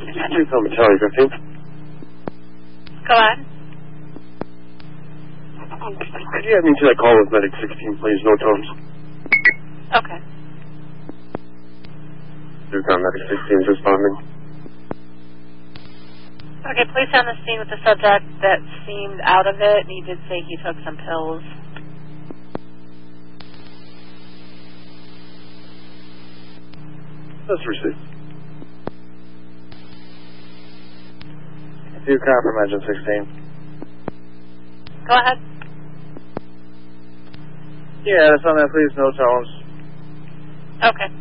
Please tell me, Charlie 15. Go ahead. Could you have me to that call with Medic 16, please? No tones. Okay. Medic 16 is responding. Okay, police on the scene with the subject that seemed out of it, and he did say he took some pills. Let's receive. Do compromise 16. Go ahead. Yeah, that's on that, please. No tones. Okay.